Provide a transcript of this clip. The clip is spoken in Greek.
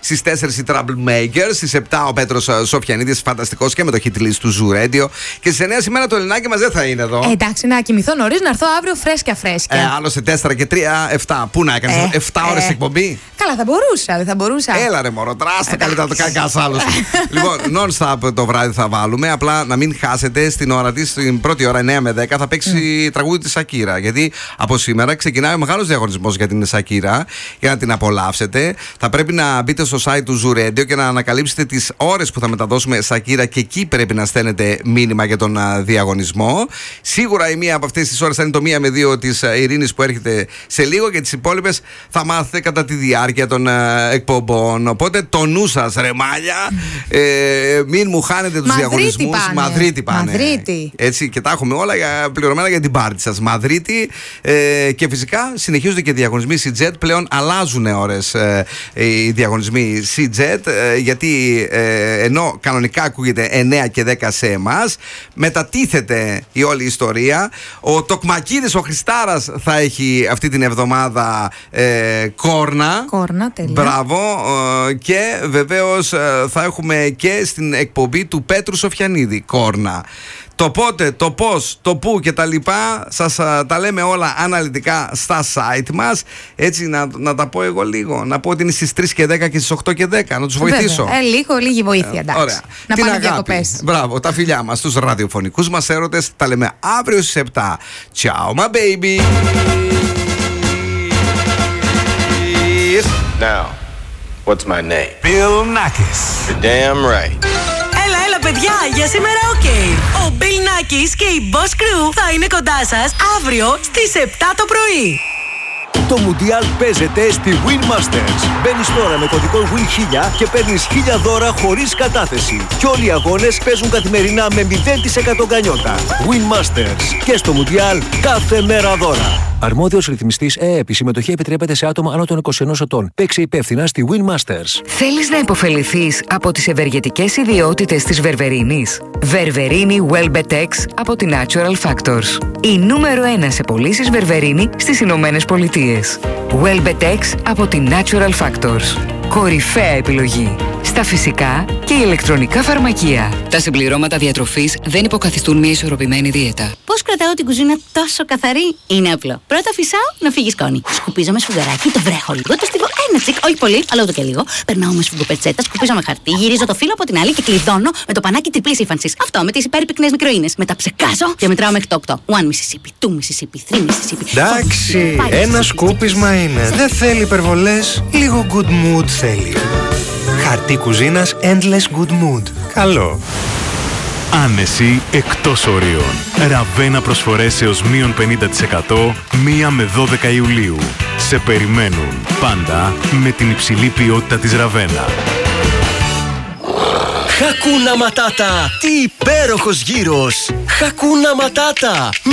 Στις 4 οι Troublemakers. Στις 7 ο Πέτρος Σοφιανίδης, φανταστικός και με το hit list του Zoo Radio. Και στις 9 σήμερα το Ελληνάκι μας δεν θα είναι εδώ. Εντάξει, να κοιμηθώ νωρίς, να έρθω αύριο φρέσκια. Άλλωστε 4 και 3, 7. Πού να έκανες 7 ώρες εκπομπή. Καλά, θα μπορούσα, δεν θα μπορούσα. Έλα ρε μωρό, τράστα καλύτερα να το κάνει κανένας άλλος. Λοιπόν, non-stop το βράδυ θα βάλουμε. Απλά να μην χάσετε στην ώρα της, στην πρώτη ώρα 9 με 10 θα παίξει τραγούδι της Σακύρα. Γιατί από σήμερα ξεκινάει ο μεγάλος διαγωνισμός για την Σακύρα. Για να την απολαύσετε, θα πρέπει να μπείτε στο site του Zoo Radio και να ανακαλύψετε τις ώρες που θα μεταδώσουμε Σακύρα και εκεί πρέπει να στέλνετε μήνυμα για τον διαγωνισμό. Σίγουρα η μία από αυτές τις ώρες θα είναι το 1 με 2 της Ειρήνης που έρχεται σε λίγο και τις υπόλοιπες θα μάθετε κατά τη διάρκεια των εκπομπών. Οπότε το νου σας ρε μάλια, μην μου χάνετε τους διαγωνισμούς. Μαδρίτη πάνε. Μαδρίτη. Έτσι και τα έχουμε όλα πληρωμένα για την πάρτι σας. Μαδρίτη και φυσικά συνεχίζονται και διαγωνισμοί CJet. Πλέον αλλάζουν ώρες οι διαγωνισμοί CJet γιατί ενώ κανονικά ακούγεται 9 και 10 σε εμάς, μετατίθεται η όλη ιστορία. Ο Τοκμακίδης, ο Χριστάρας θα έχει αυτή την εβδομάδα κόρνα. Κόρνα, τέλεια. Μπράβο. Και βεβαίως θα έχουμε και στην εκπομπή του Πέτρου Σοφιανίδη κόρνα. Το πότε, το πώς, το πού και τα λοιπά σας τα λέμε όλα αναλυτικά στα site μας. Έτσι να τα πω εγώ λίγο. Να πω ότι είναι στις 3 και 10 και στις 8 και 10. Να τους βοηθήσω. Λίγη βοήθεια, εντάξει. Ωραία. Να την πάνε αγάπη. διακοπές. Μπράβο, τα φιλιά μας στους ραδιοφωνικούς μας έρωτες. Τα λέμε αύριο στις 7. Ciao my baby. Now, what's my name? Bill Nackis. You're damn right. Έλα παιδιά, για σήμερα ο Bill Nackis και η Boss Crew θα είναι κοντά σας αύριο στις 7 το πρωί. Το Μουντιάλ παίζεται στη Win Masters. Μπαίνεις τώρα με κωδικό WIN1000 και παίρνεις 1000 δώρα χωρίς κατάθεση. Και όλοι οι αγώνες παίζουν καθημερινά με 0% γκανιότα. Win Masters. Και στο Μουντιάλ κάθε μέρα δώρα. Αρμόδιος ρυθμιστής ΕΕΠ. Η συμμετοχή επιτρέπεται σε άτομα άνω των 21 ετών. Παίξε υπεύθυνα στη Win Masters. Θέλεις να υποφεληθείς από τις ευεργετικές ιδιότητες της Βερβερίνης? Βερβερίνη Welbetex από τη Natural Factors. Η νούμερο 1 σε πωλήσεις Βερβερίνη στις Ηνωμένες Πολιτείες. Welbetex από τη Natural Factors. Κορυφαία επιλογή στα φυσικά και ηλεκτρονικά φαρμακεία. Τα συμπληρώματα διατροφής δεν υποκαθιστούν μια ισορροπημένη δίαιτα. Πώς κρατάω την κουζίνα τόσο καθαρή? Είναι απλό. Πρώτα φυσάω να φύγει σκόνη. Σκουπίζω με σφουγγαράκι, το βρέχω λίγο, το στίβω ένα τσικ, όχι πολύ, αλλά ούτε και λίγο. Περνάω με σφουγγοπετσέτα, σκουπίζω με χαρτί, γυρίζω το φύλλο από την άλλη και κλειδώνω με το πανάκι τριπλής ύφανσης. Αυτό με τις υπέρπυκνες μικροίνες. Μετά ψεκάζω και μετράω μέχρι το 8. 1 Mississippi, 2 Mississippi, 3 Mississippi. Εντάξει, ένα σκούπισμα είναι. Δεν θέλει υπερβολές. Λίγο good mood θέλει. Χαρτί κουζίνας Endless Good Mood. Καλό. Άνεση εκτός ορίων. Ραβένα προσφορές έως μείον 50% 1 με 12 Ιουλίου. Σε περιμένουν πάντα με την υψηλή ποιότητα της Ραβένα. Χακούνα Ματάτα! Τι υπέροχος γύρος! Χακούνα Ματάτα!